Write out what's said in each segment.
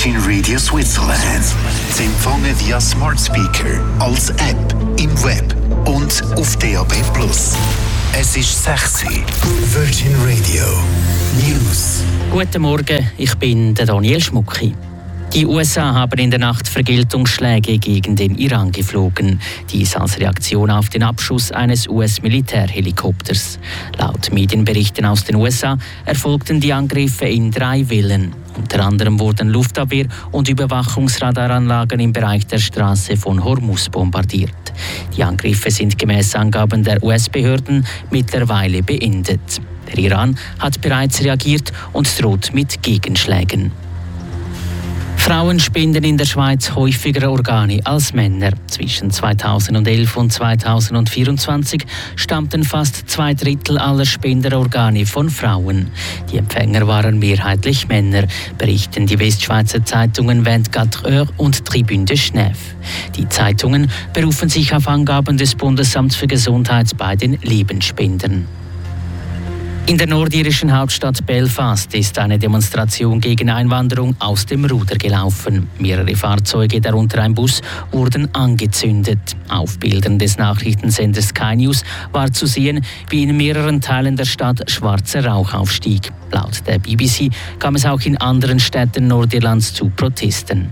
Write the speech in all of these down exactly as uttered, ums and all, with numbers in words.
Virgin Radio Switzerland. Sie empfangen via Smart Speaker, als App, im Web und auf D A B plus. Es ist sechs Uhr. Virgin Radio News. Guten Morgen, ich bin der Daniel Schmucki. Die U S A haben in der Nacht Vergeltungsschläge gegen den Iran geflogen. Dies als Reaktion auf den Abschuss eines U S-Militärhelikopters. Laut Medienberichten aus den U S A erfolgten die Angriffe in drei Wellen. Unter anderem wurden Luftabwehr- und Überwachungsradaranlagen im Bereich der Straße von Hormuz bombardiert. Die Angriffe sind gemäß Angaben der U S-Behörden mittlerweile beendet. Der Iran hat bereits reagiert und droht mit Gegenschlägen. Frauen spenden in der Schweiz häufiger Organe als Männer. Zwischen zweitausendelf und zweitausendvierundzwanzig stammten fast zwei Drittel aller Spenderorgane von Frauen. Die Empfänger waren mehrheitlich Männer, berichten die Westschweizer Zeitungen vingt-quatre Heures und Tribune de Genève. Die Zeitungen berufen sich auf Angaben des Bundesamts für Gesundheit bei den Lebensspendern. In der nordirischen Hauptstadt Belfast ist eine Demonstration gegen Einwanderung aus dem Ruder gelaufen. Mehrere Fahrzeuge, darunter ein Bus, wurden angezündet. Auf Bildern des Nachrichtensenders Sky News war zu sehen, wie in mehreren Teilen der Stadt schwarzer Rauch aufstieg. Laut der B B C kam es auch in anderen Städten Nordirlands zu Protesten.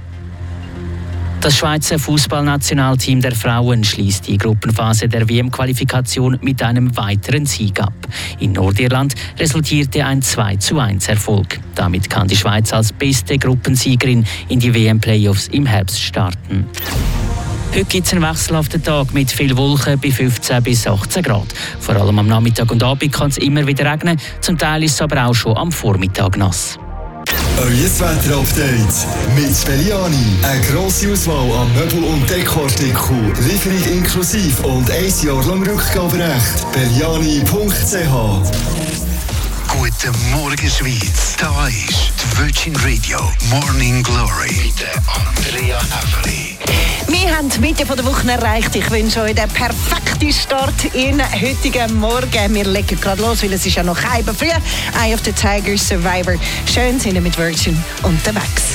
Das Schweizer Fußballnationalteam der Frauen schließt die Gruppenphase der W M-Qualifikation mit einem weiteren Sieg ab. In Nordirland resultierte ein zwei zu eins Erfolg. Damit kann die Schweiz als beste Gruppensiegerin in die W M-Playoffs im Herbst starten. Heute gibt es einen wechselhaften Tag mit viel Wolken bei fünfzehn bis achtzehn Grad. Vor allem am Nachmittag und Abend kann es immer wieder regnen, zum Teil ist es aber auch schon am Vormittag nass. Euer Wetter-Update mit Belliani. Eine grosse Auswahl an Möbel- und Dekoartikeln, Lieferung inklusive und ein Jahr lang Rückgaberecht. Belliani punkt c h. Guten Morgen, Schweiz. Da ist die Virgin Radio Morning Glory mit der Andrea Häfeli. Wir haben die Mitte der Woche erreicht. Ich wünsche euch den perfekten Start in heutigen Morgen. Wir legen gerade los, weil es ist ja noch halb früh. Eye of the Tiger Survivor. Schön sind wir mit Virgin unterwegs.